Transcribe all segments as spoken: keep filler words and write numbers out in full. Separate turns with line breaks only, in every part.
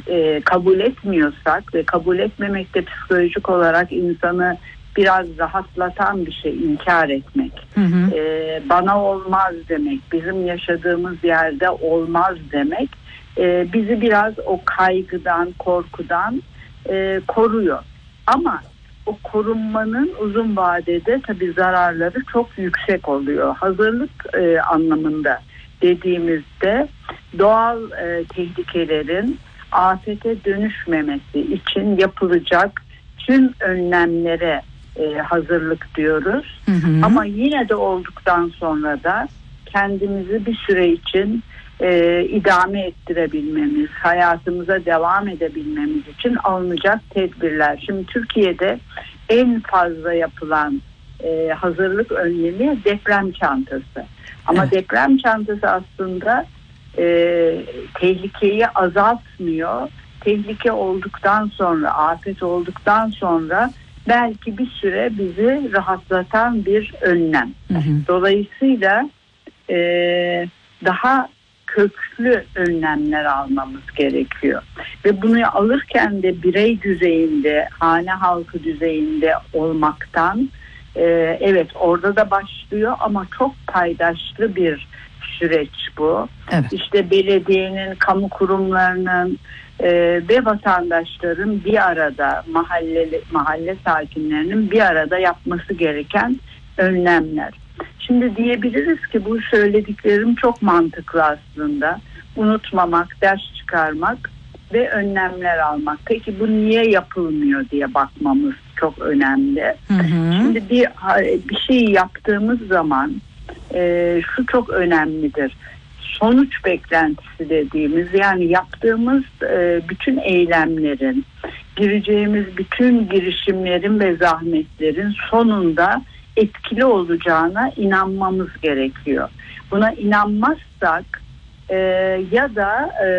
e, kabul etmiyorsak ve kabul etmemekte psikolojik olarak insanı biraz rahatlatan bir şey inkar etmek. Hı hı. E, bana olmaz demek, bizim yaşadığımız yerde olmaz demek e, bizi biraz o kaygıdan, korkudan e, koruyor. Ama o korunmanın uzun vadede tabii zararları çok yüksek oluyor. Hazırlık e, anlamında dediğimizde doğal e, tehlikelerin afete dönüşmemesi için yapılacak tüm önlemlere e, hazırlık diyoruz. Hı hı. Ama yine de olduktan sonra da kendimizi bir süre için e, idame ettirebilmemiz, hayatımıza devam edebilmemiz için alınacak tedbirler. Şimdi Türkiye'de en fazla yapılan e, hazırlık önlemi deprem çantası. Ama evet. deprem çantası aslında e, tehlikeyi azaltmıyor. Tehlike olduktan sonra, afet olduktan sonra belki bir süre bizi rahatlatan bir önlem. Hı hı. Dolayısıyla e, daha köklü önlemler almamız gerekiyor. Ve bunu alırken de birey düzeyinde, hane halkı düzeyinde olmaktan e, evet orada da başlıyor ama çok paydaşlı bir süreç bu. Evet. İşte belediyenin, kamu kurumlarının e, ve vatandaşların bir arada, mahalle mahalle sakinlerinin bir arada yapması gereken önlemler. Şimdi diyebiliriz ki bu söylediklerim çok mantıklı aslında. Unutmamak, ders çıkarmak ve önlemler almak. Peki bu niye yapılmıyor diye bakmamız çok önemli. Hı hı. Şimdi bir bir şey yaptığımız zaman e, şu çok önemlidir. Sonuç beklentisi dediğimiz, yani yaptığımız e, bütün eylemlerin, gireceğimiz bütün girişimlerin ve zahmetlerin sonunda etkili olacağına inanmamız gerekiyor. Buna inanmazsak e, ya da e,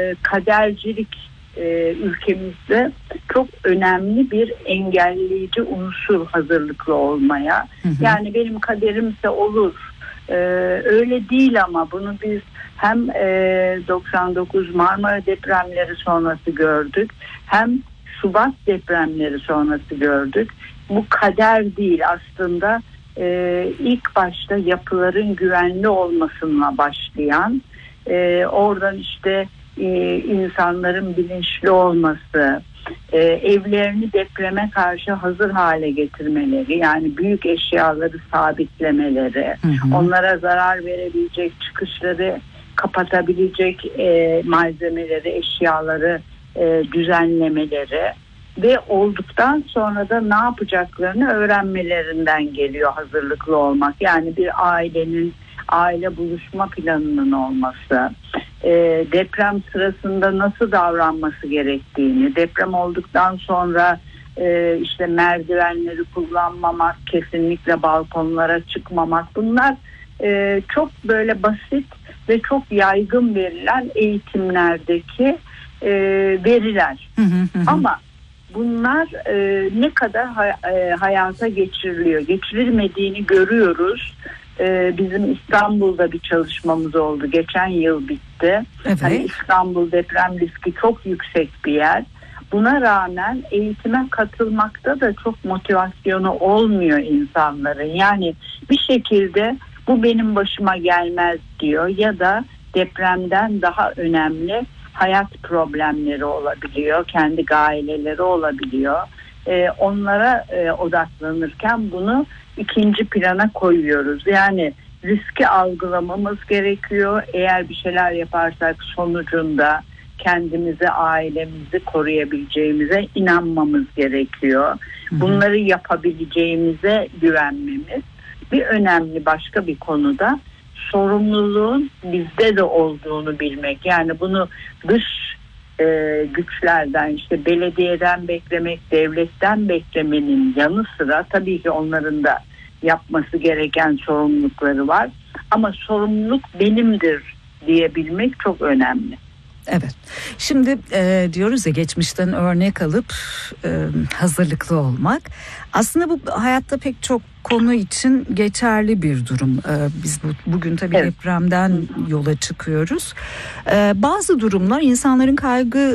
kadercilik e, ülkemizde çok önemli bir engelleyici unsur hazırlıklı olmaya. Hı hı. Yani benim kaderimse olur. E, öyle değil ama bunu biz hem e, doksan dokuz Marmara depremleri sonrası gördük, hem Şubat depremleri sonrası gördük. Bu kader değil aslında, e, ilk başta yapıların güvenli olmasına başlayan, e, oradan işte e, insanların bilinçli olması, e, evlerini depreme karşı hazır hale getirmeleri, yani büyük eşyaları sabitlemeleri, hı hı. onlara zarar verebilecek çıkışları kapatabilecek e, malzemeleri, eşyaları e, düzenlemeleri ve olduktan sonra da ne yapacaklarını öğrenmelerinden geliyor hazırlıklı olmak. Yani bir ailenin aile buluşma planının olması, e, deprem sırasında nasıl davranması gerektiğini, deprem olduktan sonra e, işte merdivenleri kullanmamak, kesinlikle balkonlara çıkmamak, bunlar e, çok böyle basit ve çok yaygın verilen eğitimlerdeki e, veriler. Hı hı hı. Ama bunlar e, ne kadar hay- e, hayata geçiriliyor, geçirilmediğini görüyoruz. E, bizim İstanbul'da bir çalışmamız oldu. Geçen yıl bitti. Evet. Hani İstanbul deprem riski çok yüksek bir yer. Buna rağmen eğitime katılmakta da çok motivasyonu olmuyor insanların. Yani bir şekilde bu benim başıma gelmez diyor ya da depremden daha önemli hayat problemleri olabiliyor, kendi aileleri olabiliyor. Ee, onlara e, odaklanırken bunu ikinci plana koyuyoruz. Yani riski algılamamız gerekiyor. Eğer bir şeyler yaparsak sonucunda kendimizi, ailemizi koruyabileceğimize inanmamız gerekiyor. Bunları yapabileceğimize güvenmemiz. Bir önemli başka bir konuda sorumluluğun bizde de olduğunu bilmek. Yani bunu dış e, güçlerden, işte belediyeden beklemek, devletten beklemenin yanı sıra tabii ki onların da yapması gereken sorumlulukları var. Ama sorumluluk benimdir diyebilmek çok önemli.
Evet. Şimdi e, diyoruz ya, geçmişten örnek alıp e, hazırlıklı olmak. Aslında bu hayatta pek çok konu için geçerli bir durum. E, biz bu, bugün tabii evet. depremden yola çıkıyoruz. E, bazı durumlar insanların kaygı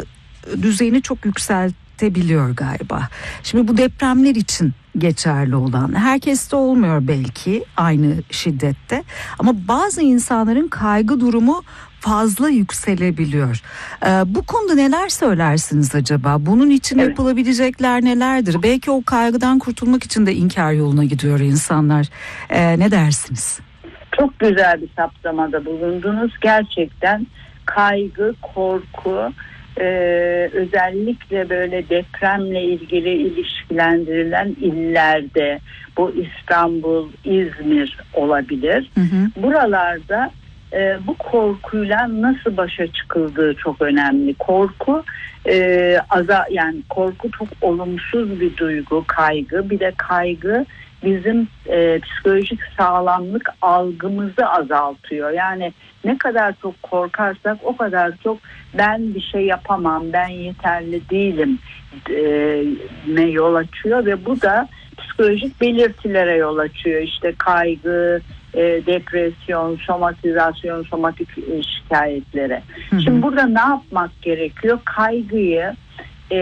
düzeyini çok yükseltebiliyor galiba. Şimdi bu depremler için geçerli olan, herkeste olmuyor belki aynı şiddette, ama bazı insanların kaygı durumu fazla yükselebiliyor. Ee, bu konuda neler söylersiniz acaba? Bunun için evet. yapılabilecekler nelerdir? Belki o kaygıdan kurtulmak için de inkar yoluna gidiyor insanlar. Ee, ne dersiniz?
Çok güzel bir saptamada bulundunuz. Gerçekten kaygı, korku, e, özellikle böyle depremle ilgili ilişkilendirilen illerde, bu İstanbul, İzmir olabilir. Hı hı. Buralarda e, bu korkuyla nasıl başa çıkıldığı çok önemli. Korku e, aza, yani korku çok olumsuz bir duygu, kaygı. Bir de kaygı bizim e, psikolojik sağlamlık algımızı azaltıyor. Yani ne kadar çok korkarsak o kadar çok ben bir şey yapamam, ben yeterli değilim e, ne yol açıyor ve bu da psikolojik belirtilere yol açıyor. İşte kaygı, e, depresyon, somatizasyon, somatik e, şikayetlere. Hı hı. Şimdi burada ne yapmak gerekiyor? Kaygıyı e,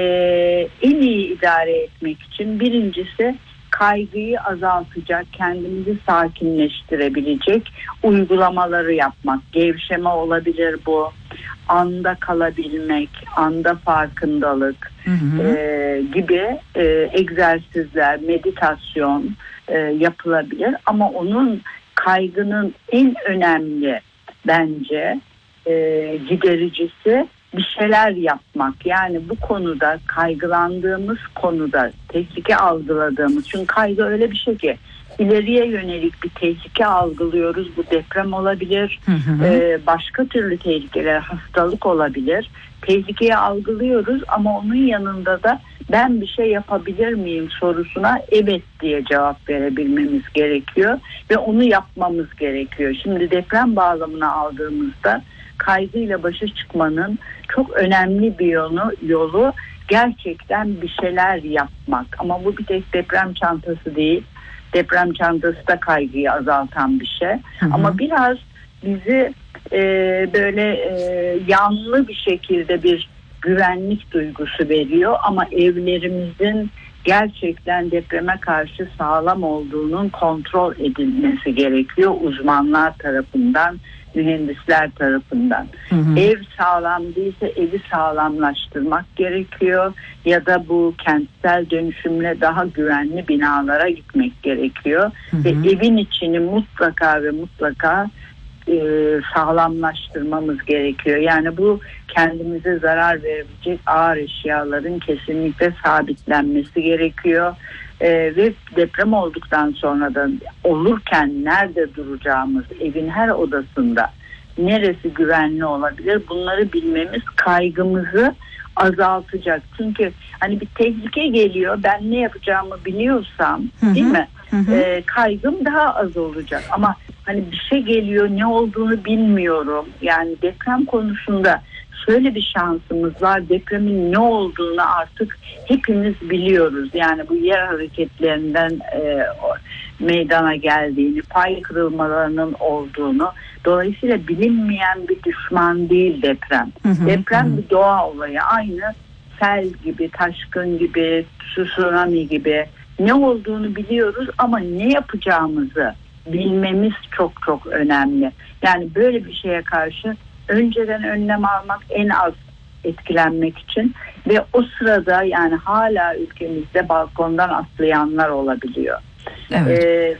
en iyi idare etmek için birincisi kaygıyı azaltacak, kendimizi sakinleştirebilecek uygulamaları yapmak. Gevşeme olabilir bu. Anda kalabilmek, anda farkındalık hı hı. E, gibi e, egzersizler, meditasyon e, yapılabilir. Ama onun kaygının en önemli bence e, gidericisi bir şeyler yapmak. Yani bu konuda, kaygılandığımız konuda tehlike algıladığımız, çünkü kaygı öyle bir şey ki ileriye yönelik bir tehlike algılıyoruz. Bu deprem olabilir, hı hı. Ee, başka türlü tehlikeler, hastalık olabilir. Tehlikeyi algılıyoruz ama onun yanında da ben bir şey yapabilir miyim sorusuna evet diye cevap verebilmemiz gerekiyor ve onu yapmamız gerekiyor. Şimdi deprem bağlamına aldığımızda kaygıyla başa çıkmanın çok önemli bir yolu, yolu gerçekten bir şeyler yapmak. Ama bu bir tek deprem çantası değil. Deprem çantası da kaygıyı azaltan bir şey. Hı hı. Ama biraz bizi e, böyle e, yanlı bir şekilde bir güvenlik duygusu veriyor. Ama evlerimizin gerçekten depreme karşı sağlam olduğunun kontrol edilmesi gerekiyor uzmanlar tarafından, mühendisler tarafından. Hı hı. Ev sağlam değilse evi sağlamlaştırmak gerekiyor ya da bu kentsel dönüşümle daha güvenli binalara gitmek gerekiyor. Hı hı. Ve evin içini mutlaka ve mutlaka e, sağlamlaştırmamız gerekiyor. Yani bu kendimize zarar verebilecek ağır eşyaların kesinlikle sabitlenmesi gerekiyor. Ee, ve deprem olduktan sonra da olurken nerede duracağımız, evin her odasında neresi güvenli olabilir, bunları bilmemiz kaygımızı azaltacak. Çünkü hani bir tehlike geliyor, ben ne yapacağımı biliyorsam, hı hı. değil mi? Hı hı. Ee, kaygım daha az olacak. Ama hani bir şey geliyor, ne olduğunu bilmiyorum. Yani deprem konusunda şöyle bir şansımız var. Depremin ne olduğunu artık hepimiz biliyoruz. Yani bu yer hareketlerinden e, meydana geldiğini, pay kırılmalarının olduğunu. Dolayısıyla bilinmeyen bir düşman değil deprem. Hı hı, deprem hı. bir doğa olayı. Aynı sel gibi, taşkın gibi, tsunami gibi. Ne olduğunu biliyoruz ama ne yapacağımızı bilmemiz çok çok önemli. Yani böyle bir şeye karşı önceden önlem almak, en az etkilenmek için. Ve o sırada yani hala ülkemizde balkondan atlayanlar olabiliyor. Evet. Ee,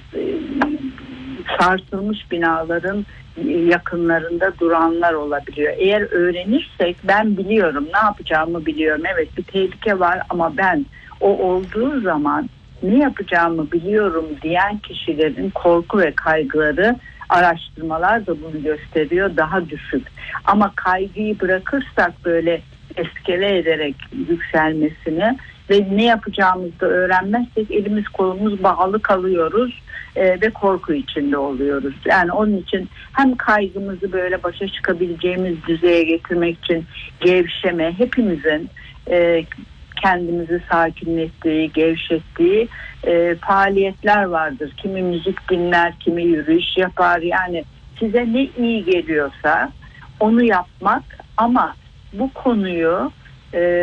sarsılmış binaların yakınlarında duranlar olabiliyor. Eğer öğrenirsek, ben biliyorum, ne yapacağımı biliyorum. Evet, bir tehlike var ama ben o olduğu zaman ne yapacağımı biliyorum diyen kişilerin korku ve kaygıları, araştırmalar da bunu gösteriyor, daha düşük. Ama kaygıyı bırakırsak böyle eskele ederek yükselmesini ve ne yapacağımızı da öğrenmezsek elimiz kolumuz bağlı kalıyoruz e, ve korku içinde oluyoruz. Yani onun için hem kaygımızı böyle başa çıkabileceğimiz düzeye getirmek için gevşeme, hepimizin e, kendimizi sakinlettiği, gevşettiği e, faaliyetler vardır. Kimi müzik dinler, kimi yürüyüş yapar. Yani size ne iyi geliyorsa onu yapmak, ama bu konuyu e,